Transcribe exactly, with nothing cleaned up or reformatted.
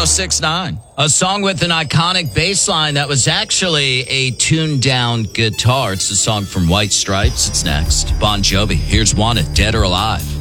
six point nine. A song with an iconic bass line that was actually a tuned down guitar. It's a song from White Stripes. It's next. Bon Jovi. Here's Wanted, Dead or Alive.